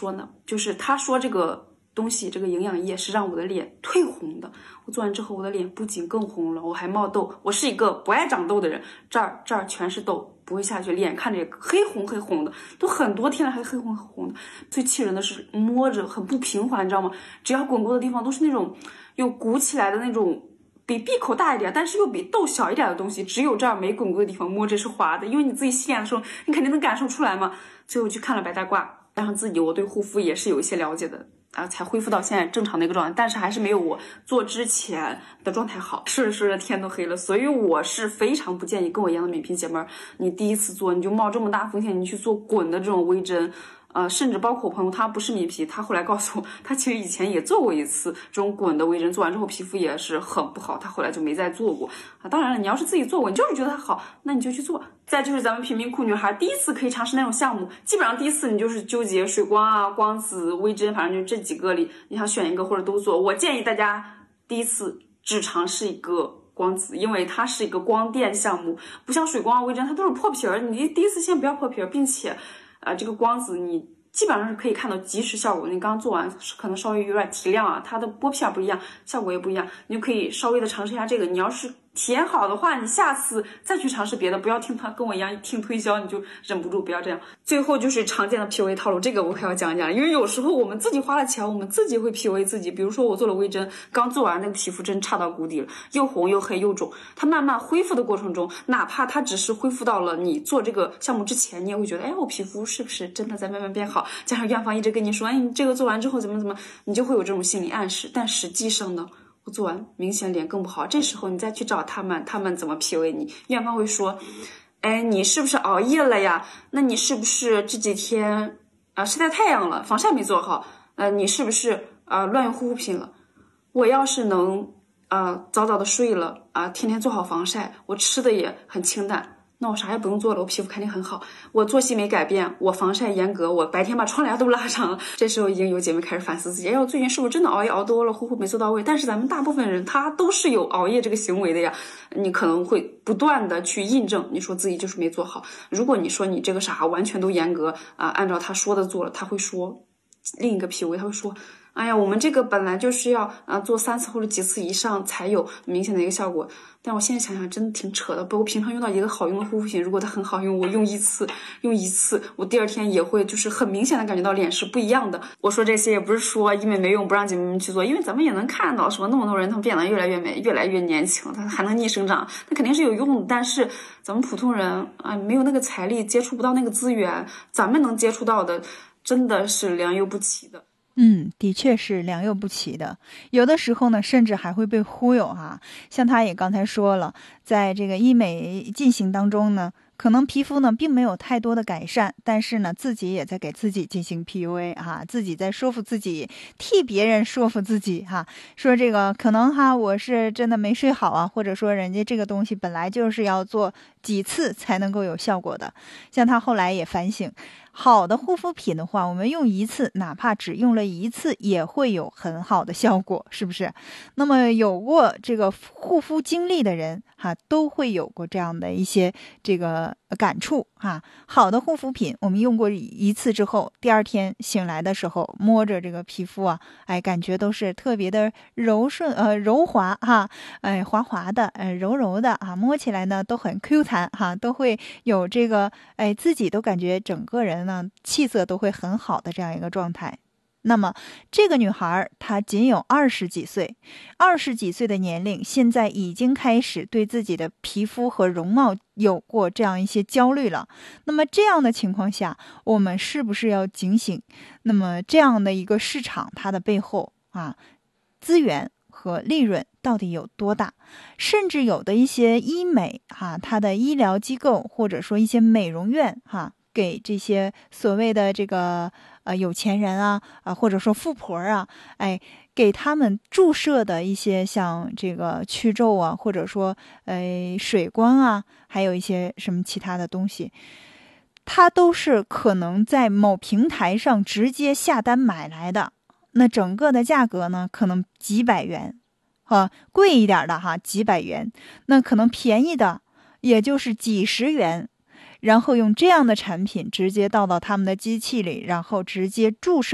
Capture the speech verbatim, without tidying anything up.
说呢？就是他说这个东西，这个营养液是让我的脸褪红的。我做完之后，我的脸不仅更红了，我还冒痘。我是一个不爱长痘的人，这儿这儿全是痘，不会下去，脸看着也黑红黑红的，都很多天了还黑红黑红的。最气人的是摸着很不平滑，你知道吗？只要滚过的地方都是那种有鼓起来的那种。比闭口大一点，但是又比痘小一点的东西，只有这儿没滚过的地方摸着是滑的，因为你自己洗脸的时候，你肯定能感受出来嘛。最后去看了白大褂，加上自己我对护肤也是有一些了解的啊，才恢复到现在正常的一个状态，但是还是没有我做之前的状态好。说着说着天都黑了，所以我是非常不建议跟我一样的美皮姐妹儿，你第一次做你就冒这么大风险，你去做滚的这种微针。呃，甚至包括我朋友，他不是米皮，他后来告诉我，他其实以前也做过一次这种滚的微针，做完之后皮肤也是很不好，他后来就没再做过啊。当然了，你要是自己做过，你就是觉得它好，那你就去做。再就是咱们贫民窟女孩第一次可以尝试那种项目，基本上第一次你就是纠结水光啊、光子、微针，反正就这几个里，你想选一个或者都做。我建议大家第一次只尝试一个光子，因为它是一个光电项目，不像水光啊、微针，它都是破皮儿，你第一次先不要破皮儿，并且。啊、呃，这个光子你基本上是可以看到即时效果。你刚刚做完可能稍微有点提亮啊，它的剥片不一样，效果也不一样，你就可以稍微的尝试一下这个。你要是体验好的话，你下次再去尝试别的，不要听他跟我一样听推销你就忍不住，不要这样。最后就是常见的 P U A 套路，这个我可要讲一讲，因为有时候我们自己花了钱，我们自己会 P U A 自己。比如说我做了微针，刚做完那个皮肤真差到谷底了，又红又黑又肿。它慢慢恢复的过程中，哪怕它只是恢复到了你做这个项目之前，你也会觉得，哎，我皮肤是不是真的在慢慢变好？加上院方一直跟你说，哎，你这个做完之后怎么怎么，你就会有这种心理暗示。但实际上呢？我做完明显脸更不好，这时候你再去找他们，他们怎么 P U A 你？院方会说，哎，你是不是熬夜了呀？那你是不是这几天啊、呃、晒太太阳了，防晒没做好？呃，你是不是啊、呃、乱用护肤品了？我要是能啊、呃、早早的睡了啊、呃，天天做好防晒，我吃的也很清淡。那我啥也不用做了，我皮肤肯定很好。我作息没改变，我防晒严格，我白天把窗帘都拉上了。这时候已经有姐妹开始反思自己，哎，我最近是不是真的熬夜熬多了，护肤没做到位？但是咱们大部分人他都是有熬夜这个行为的呀，你可能会不断的去印证，你说自己就是没做好。如果你说你这个啥完全都严格啊、呃，按照他说的做了，他会说另一个 P U A， 他会说。哎呀，我们这个本来就是要啊做三次或者几次以上才有明显的一个效果，但我现在想想真的挺扯的。不过我平常用到一个好用的护肤品，如果它很好用，我用一次用一次，我第二天也会就是很明显的感觉到脸是不一样的。我说这些也不是说医美没用不让姐妹们去做，因为咱们也能看到说那么多人他们变得越来越美，越来越年轻，他还能逆生长，那肯定是有用的。但是咱们普通人啊，没有那个财力，接触不到那个资源，咱们能接触到的真的是良莠不齐的。 嗯，的确是良莠不齐的，有的时候呢，甚至还会被忽悠哈。像他也刚才说了，在这个医美进行当中呢，可能皮肤呢并没有太多的改善，但是呢，自己也在给自己进行 P U A 哈，自己在说服自己，替别人说服自己哈，说这个可能哈，我是真的没睡好啊，或者说人家这个东西本来就是要做几次才能够有效果的。像他后来也反省。好的护肤品的话，我们用一次，哪怕只用了一次，也会有很好的效果，是不是？那么有过这个护肤经历的人哈，都会有过这样的一些这个感触哈。好的护肤品，我们用过一次之后，第二天醒来的时候，摸着这个皮肤啊，哎，感觉都是特别的柔顺呃柔滑哈，哎滑滑的，呃柔柔的啊，摸起来呢都很 Q 弹哈，都会有这个哎自己都感觉整个人呢气色都会很好的这样一个状态。那么这个女孩她仅有二十几岁，二十几岁的年龄，现在已经开始对自己的皮肤和容貌有过这样一些焦虑了。那么这样的情况下，我们是不是要警醒？那么这样的一个市场，它的背后啊，资源和利润到底有多大？甚至有的一些医美哈、啊，它的医疗机构或者说一些美容院哈、啊，给这些所谓的这个呃有钱人啊啊，或者说富婆啊，哎，给他们注射的一些像这个去皱啊，或者说呃水光啊，还有一些什么其他的东西，它都是可能在某平台上直接下单买来的。那整个的价格呢，可能几百元，啊，贵一点的哈几百元，那可能便宜的也就是几十元。然后用这样的产品直接倒到他们的机器里，然后直接注射